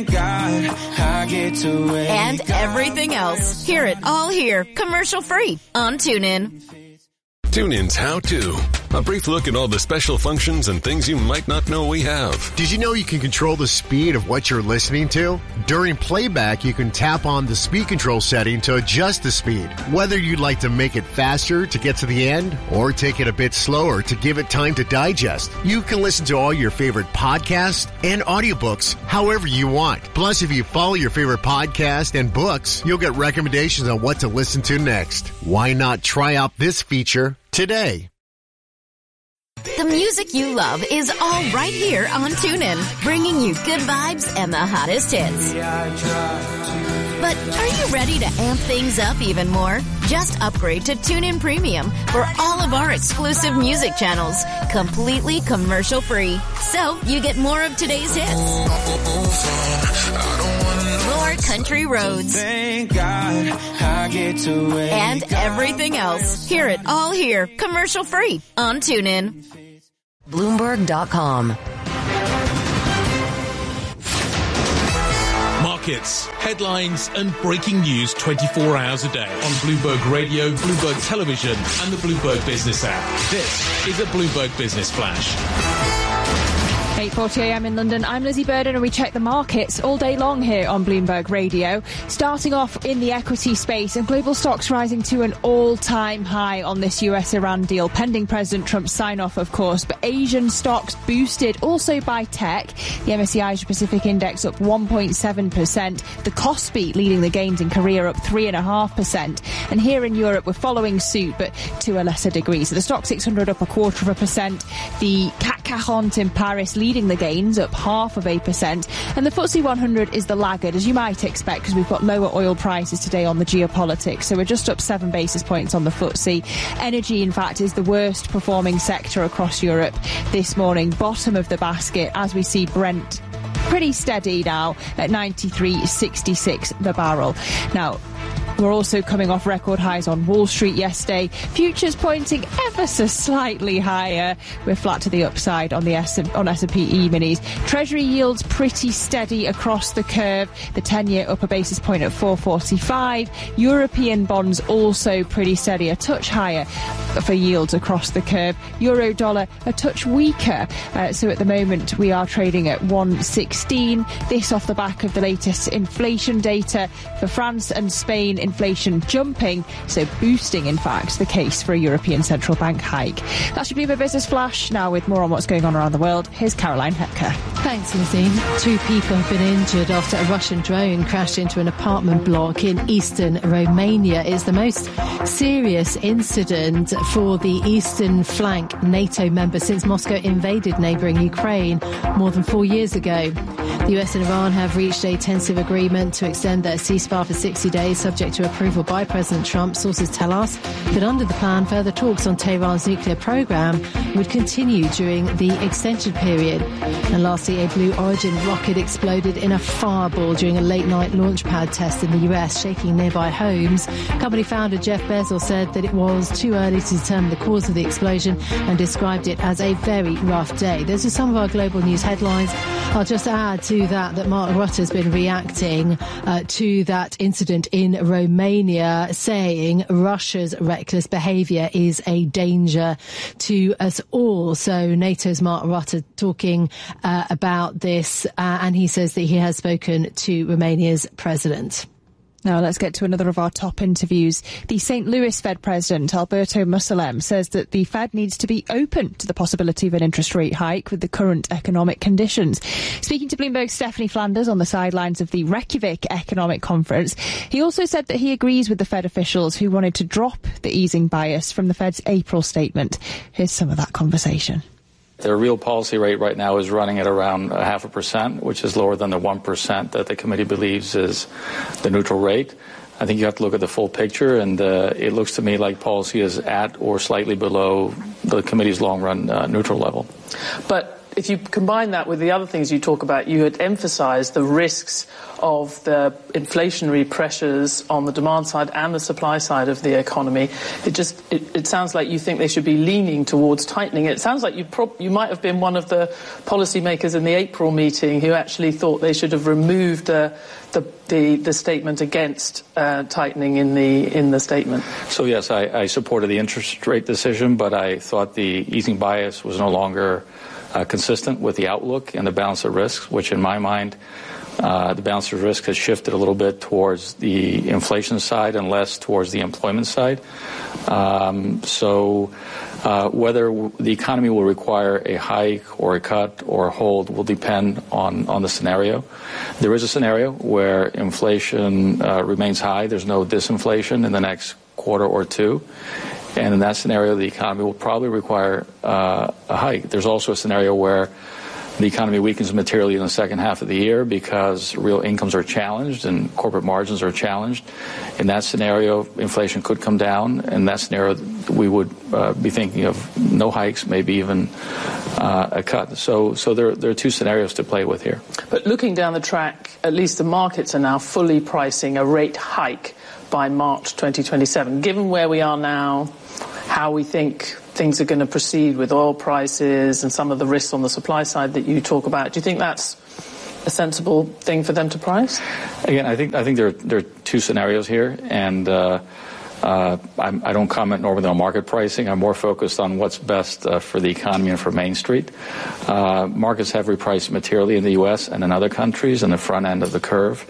and everything else. Hear it all here, commercial-free on TuneIn. TuneIn's How To. A brief look at all the special functions and things you might not know we have. Did you know you can control the speed of what you're listening to? During playback, you can tap on the speed control setting to adjust the speed. Whether you'd like to make it faster to get to the end or take it a bit slower to give it time to digest, you can listen to all your favorite podcasts and audiobooks however you want. Plus, if you follow your favorite podcast and books, you'll get recommendations on what to listen to next. Why not try out this feature today? The music you love is all right here on TuneIn, bringing you good vibes and the hottest hits. But are you ready to amp things up even more? Just upgrade to TuneIn Premium for all of our exclusive music channels, completely commercial-free. So you get more of today's hits, more country roads, Thank God I get to and everything else. Hear it all here, commercial-free on TuneIn. Bloomberg dot com. Markets, headlines and breaking news twenty-four hours a day on Bloomberg Radio, Bloomberg Television and the Bloomberg Business app. This is a Bloomberg Business Flash. eight forty a m in London. I'm Lizzie Burden and we check the markets all day long here on Bloomberg Radio. Starting off in the equity space, and global stocks rising to an all-time high on this U S Iran deal, pending President Trump's sign-off, of course. But Asian stocks boosted also by tech. The M S C I Asia Pacific Index up one point seven percent. The Kospi leading the gains in Korea up three point five percent. And here in Europe, we're following suit, but to a lesser degree. So the Stock six hundred up a quarter of a percent. The C A C quarante in Paris leading the gains, up half of a percent. And the F T S E one hundred is the laggard, as you might expect, because we've got lower oil prices today on the geopolitics. So we're just up seven basis points on the F T S E. Energy, in fact, is the worst performing sector across Europe this morning. Bottom of the basket as we see Brent pretty steady now at ninety-three sixty-six the barrel. Now, we're also coming off record highs on Wall Street yesterday. Futures pointing ever so slightly higher. We're flat to the upside on the S- on S and P E-minis. Treasury yields pretty steady across the curve. The ten-year up a basis point at four forty-five. European bonds also pretty steady, a touch higher for yields across the curve. Euro dollar a touch weaker. Uh, so at the moment we are trading at one sixteen. This off the back of the latest inflation data for France and Spain. Inflation jumping, so boosting, in fact, the case for a European Central Bank hike. That's your Bloomberg Business Flash. Now, with more on what's going on around the world, here's Caroline Hepker. Thanks, Lizzie. Two people have been injured after a Russian drone crashed into an apartment block in eastern Romania. It's the most serious incident for the eastern flank NATO member since Moscow invaded neighbouring Ukraine more than four years ago. The U S and Iran have reached a tentative agreement to extend their ceasefire for sixty days, subject to approval by President Trump. Sources tell us that under the plan, further talks on Tehran's nuclear program would continue during the extension period. And lastly, a Blue Origin rocket exploded in a fireball during a late-night launch pad test in the U S, shaking nearby homes. Company founder Jeff Bezos said that it was too early to determine the cause of the explosion and described it as a very rough day. Those are some of our global news headlines. I'll just add to that that Mark Rutte has been reacting uh, to that incident in Romania, saying Russia's reckless behaviour is a danger to us all. So NATO's Mark Rutte talking uh, about this, uh, and he says that he has spoken to Romania's president. Now let's get to another of our top interviews. The Saint Louis Fed President, Alberto Mussolem, says that the Fed needs to be open to the possibility of an interest rate hike with the current economic conditions. Speaking to Bloomberg's Stephanie Flanders on the sidelines of the Reykjavik Economic Conference, he also said that he agrees with the Fed officials who wanted to drop the easing bias from the Fed's April statement. Here's some of that conversation. Their real policy rate right now is running at around a half a percent, which is lower than the one percent that the committee believes is the neutral rate. I think you have to look at the full picture, and uh, it looks to me like policy is at or slightly below the committee's long-run uh, neutral level. But if you combine that with the other things you talk about, you had emphasized the risks of the inflationary pressures on the demand side and the supply side of the economy. It just it, it sounds like you think they should be leaning towards tightening. It sounds like you pro- you might have been one of the policymakers in the April meeting who actually thought they should have removed the the the, the statement against uh, tightening in the in the statement. So yes, I, I supported the interest rate decision, but I thought the easing bias was no longer uh, consistent with the outlook and the balance of risks, which in my mind, Uh, the balance of risk has shifted a little bit towards the inflation side and less towards the employment side. Um, so uh, whether w- the economy will require a hike or a cut or a hold will depend on, on the scenario. There is a scenario where inflation uh, remains high. There's no disinflation in the next quarter or two. And in that scenario, the economy will probably require uh, a hike. There's also a scenario where the economy weakens materially in the second half of the year because real incomes are challenged and corporate margins are challenged. In that scenario, inflation could come down. In that scenario, we would uh, be thinking of no hikes, maybe even uh, a cut. So, so there, there are two scenarios to play with here. But looking down the track, at least the markets are now fully pricing a rate hike by March twenty twenty-seven. Given where we are now, how we think things are going to proceed with oil prices and some of the risks on the supply side that you talk about, do you think that's a sensible thing for them to price? Again, I think I think there are, there are two scenarios here, and uh, uh, I'm, I don't comment normally on market pricing. I'm more focused on what's best uh, for the economy and for Main Street. Uh, markets have repriced materially in the U S and in other countries in the front end of the curve.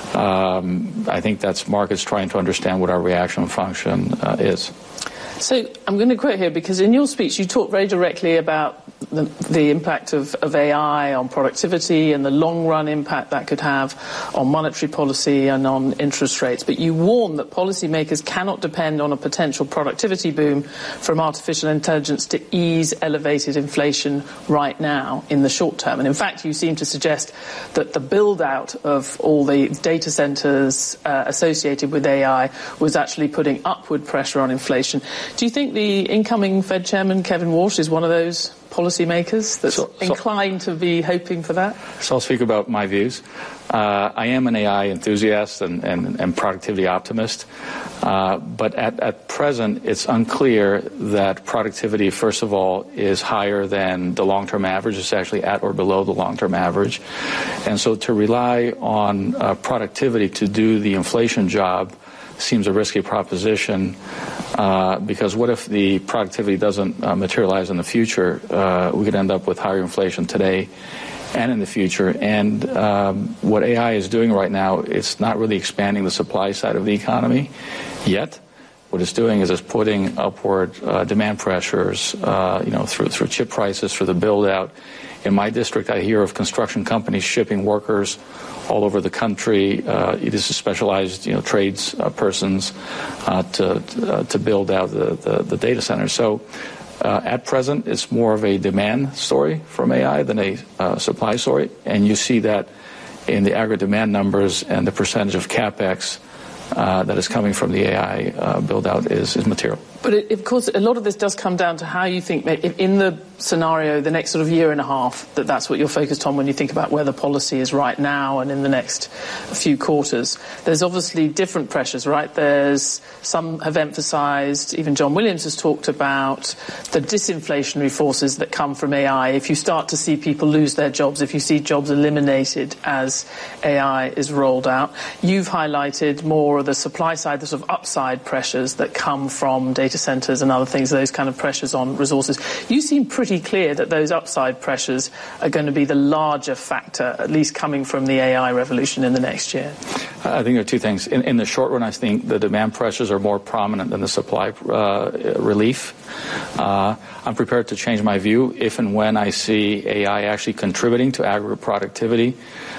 Um, I think that's markets trying to understand what our reaction function uh, is. So I'm going to quote here because in your speech you talk very directly about the, the impact of, of A I on productivity and the long-run impact that could have on monetary policy and on interest rates. But you warn that policymakers cannot depend on a potential productivity boom from artificial intelligence to ease elevated inflation right now in the short term. And in fact, you seem to suggest that the build-out of all the data centers uh, associated with A I was actually putting upward pressure on inflation. Do you think the incoming Fed chairman, Kevin Walsh, is one of those policymakers that's so, so, inclined to be hoping for that? So I'll speak about my views. Uh, I am an A I enthusiast and, and, and productivity optimist, uh, but at, at present it's unclear that productivity, first of all, is higher than the long-term average. It's actually at or below the long-term average. And so to rely on uh, productivity to do the inflation job seems a risky proposition uh, because what if the productivity doesn't uh, materialize in the future? Uh, we could end up with higher inflation today and in the future. And um, what A I is doing right now, it's not really expanding the supply side of the economy yet. What it's doing is it's putting upward uh, demand pressures, uh, you know, through through chip prices, through the build out. In my district, I hear of construction companies shipping workers all over the country. Uh, it is specialized, you know, trades uh, persons uh, to uh, to build out the, the, the data centers. So uh, at present, it's more of a demand story from A I than a uh, supply story, and you see that in the aggregate demand numbers and the percentage of CapEx uh, that is coming from the A I uh, build out is, is material. But it, of course, a lot of this does come down to how you think, in the scenario, the next sort of year and a half, that that's what you're focused on when you think about where the policy is right now and in the next few quarters. There's obviously different pressures, right? There's some have emphasized, even John Williams has talked about the disinflationary forces that come from A I. If you start to see people lose their jobs, if you see jobs eliminated as A I is rolled out, you've highlighted more of the supply side, the sort of upside pressures that come from data centers and other things, those kind of pressures on resources. You seem pretty clear that those upside pressures are going to be the larger factor, at least coming from the A I revolution in the next year. I think there are two things. In, in the short run, I think the demand pressures are more prominent than the supply uh, relief. Uh, I'm prepared to change my view if and when I see A I actually contributing to aggregate productivity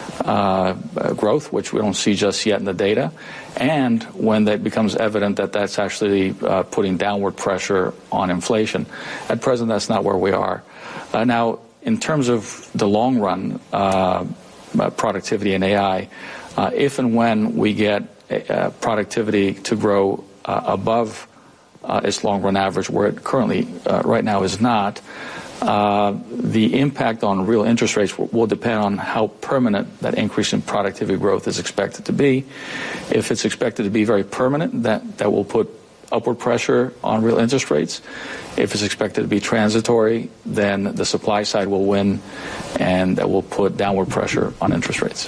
uh, growth, which we don't see just yet in the data, and when that becomes evident that that's actually uh, putting downward pressure on inflation. At present, that's not where we are. Uh, now, in terms of the long run uh, productivity in A I, uh, if and when we get uh, productivity to grow uh, above uh, its long run average, where it currently uh, right now is not, Uh, the impact on real interest rates will, will depend on how permanent that increase in productivity growth is expected to be. If it's expected to be very permanent, that, that will put upward pressure on real interest rates. If it's expected to be transitory, then the supply side will win, and that will put downward pressure on interest rates.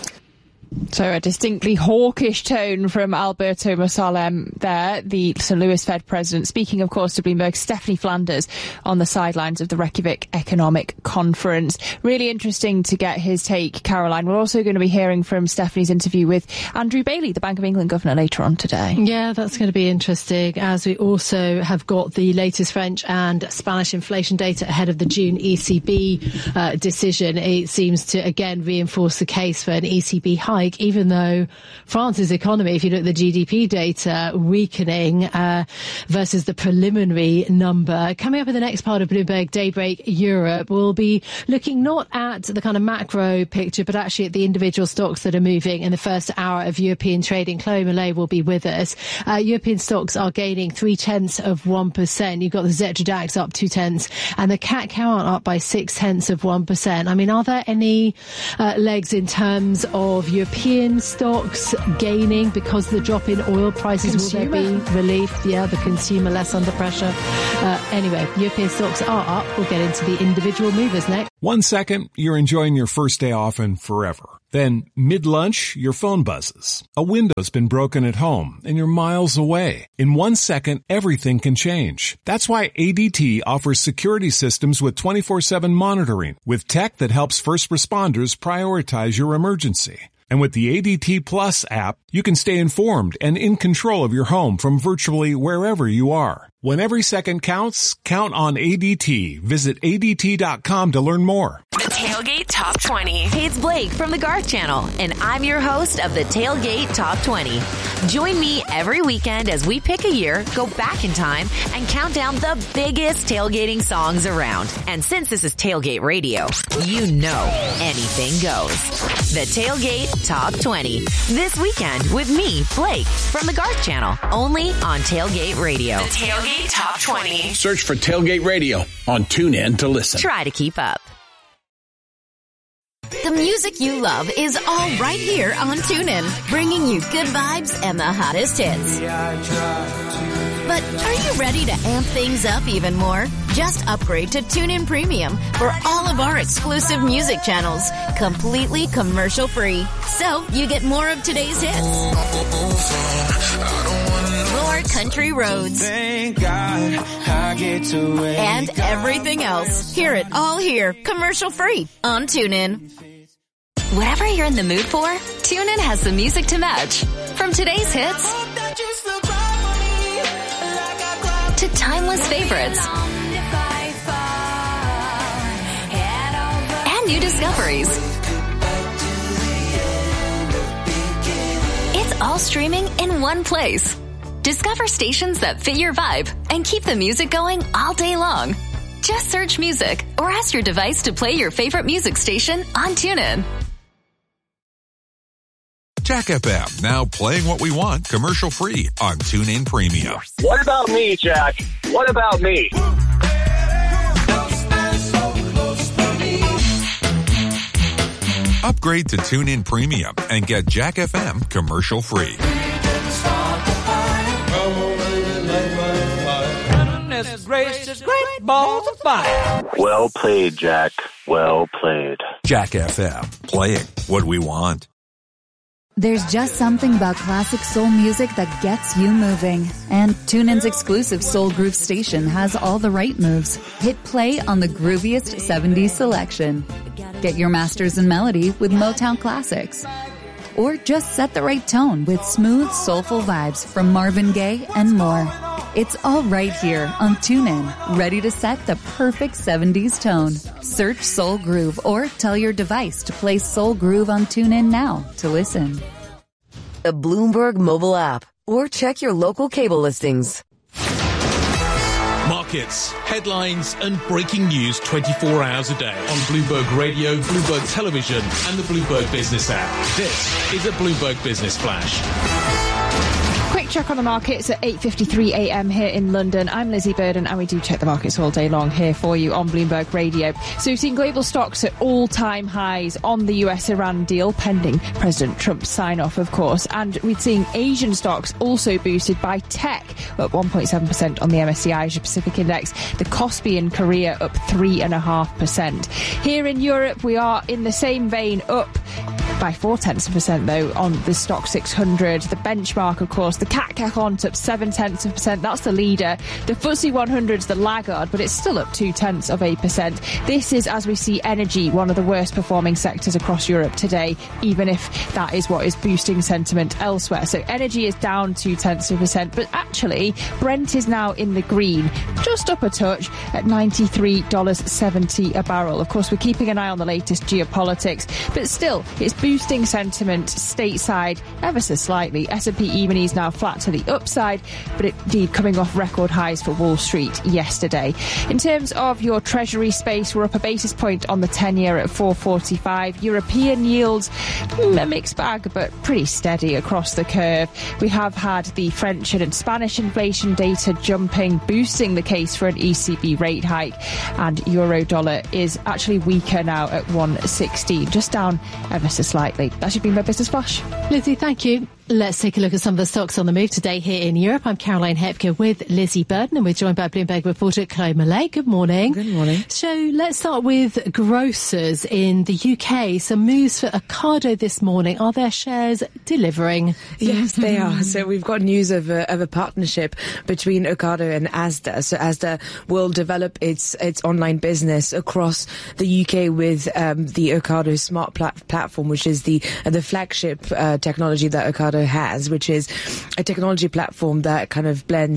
So a distinctly hawkish tone from Alberto Mosalem there, the Saint Louis Fed president, speaking, of course, to Bloomberg's Stephanie Flanders on the sidelines of the Reykjavik Economic Conference. Really interesting to get his take, Caroline. We're also going to be hearing from Stephanie's interview with Andrew Bailey, the Bank of England governor, later on today. Yeah, that's going to be interesting, as we also have got the latest French and Spanish inflation data ahead of the June E C B uh, decision. It seems to, again, reinforce the case for an E C B hike, even though France's economy, if you look at the G D P data, weakening uh, versus the preliminary number. Coming up in the next part of Bloomberg Daybreak Europe, we'll be looking not at the kind of macro picture, but actually at the individual stocks that are moving in the first hour of European trading. Chloe Millay will be with us. Uh, European stocks are gaining three tenths of one percent. You've got the Xetra DAX up two tenths and the C A C Count up by six tenths of one percent. I mean, are there any uh, legs in terms of European European stocks gaining because of the drop in oil prices? Consumer. Will there be relief? Yeah, the consumer less under pressure. Uh, anyway, European stocks are up. We'll get into the individual movers next. One second, you're enjoying your first day off and forever. Then, mid-lunch, your phone buzzes. A window's been broken at home, and you're miles away. In one second, everything can change. That's why A D T offers security systems with twenty-four seven monitoring, with tech that helps first responders prioritize your emergency. And with the A D T Plus app, you can stay informed and in control of your home from virtually wherever you are. When every second counts, count on A D T. Visit A D T dot com to learn more. The Tailgate Top twenty. Hey, it's Blake from the Garth Channel, and I'm your host of the Tailgate Top twenty. Join me every weekend as we pick a year, go back in time, and count down the biggest tailgating songs around. And since this is Tailgate Radio, you know anything goes. The Tailgate Top twenty. This weekend with me, Blake, from the Garth Channel, only on Tailgate Radio. The Tailgate Top twenty. Search for Tailgate Radio on TuneIn to listen. Try to keep up. The music you love is all right here on TuneIn, bringing you good vibes and the hottest hits. But are you ready to amp things up even more? Just upgrade to TuneIn Premium for all of our exclusive music channels, completely commercial free. So you get more of today's hits, more country roads, and everything else. Hear it all here, commercial free on TuneIn. Whatever you're in the mood for, TuneIn has the music to match. From today's hits to timeless favorites and new discoveries. It's all streaming in one place. Discover stations that fit your vibe and keep the music going all day long. Just search music or ask your device to play your favorite music station on TuneIn. Jack F M, now playing what we want commercial free on TuneIn Premium. What about me, Jack? What about me? Upgrade to TuneIn Premium and get Jack F M commercial free. Well played, Jack. Well played. Jack F M, playing what we want. There's just something about classic soul music that gets you moving. And TuneIn's exclusive Soul Groove station has all the right moves. Hit play on the grooviest seventies selection. Get your masters in melody with Motown classics. Or just set the right tone with smooth, soulful vibes from Marvin Gaye and more. It's all right here on TuneIn, ready to set the perfect seventies tone. Search Soul Groove or tell your device to play Soul Groove on TuneIn now to listen. The Bloomberg mobile app or check your local cable listings. Markets, headlines and breaking news twenty-four hours a day on Bloomberg Radio, Bloomberg Television and the Bloomberg Business app. This is a Bloomberg Business Flash. Quick check on the markets at eight fifty-three a m here in London. I'm Lizzie Burden, and we do check the markets all day long here for you on Bloomberg Radio. So we've seen global stocks at all-time highs on the U S-Iran deal, pending President Trump's sign-off, of course. And we've seen Asian stocks also boosted by tech, up one point seven percent on the M S C I Asia Pacific Index. The Kospi in Korea up three point five percent. Here in Europe, we are in the same vein, up by four tenths of a percent though on the Stock six hundred. The benchmark, of course, the C A C quarante up seven tenths of a percent. That's the leader. The F T S E one hundred's the laggard, but it's still up two tenths of a percent. This is as we see energy, one of the worst performing sectors across Europe today, even if that is what is boosting sentiment elsewhere. So energy is down two tenths of a percent, but actually Brent is now in the green, just up a touch at ninety-three dollars seventy a barrel. Of course, we're keeping an eye on the latest geopolitics, but still, it's boosting sentiment stateside ever so slightly. S and P E-mini is now flat to the upside, but indeed coming off record highs for Wall Street yesterday. In terms of your Treasury space, we're up a basis point on the ten-year at four forty-five. European yields, a mixed bag, but pretty steady across the curve. We have had the French and Spanish inflation data jumping, boosting the case for an E C B rate hike, and euro dollar is actually weaker now at one sixteen, just down ever so slightly. That's your Bloomberg Business Flash. Lizzie, thank you. Let's take a look at some of the stocks on the move today here in Europe. I'm Caroline Hepker with Lizzie Burden, and we're joined by Bloomberg reporter Chloe Millay. Good morning. Good morning. So let's start with grocers in the U K. Some moves for Ocado this morning. Are their shares delivering? Yes, they are. So we've got news of a, of a partnership between Ocado and Asda. So Asda will develop its its online business across the U K with um, the Ocado Smart plat- Platform, which is the uh, the flagship uh, technology that Ocado has, which is a technology platform that kind of blends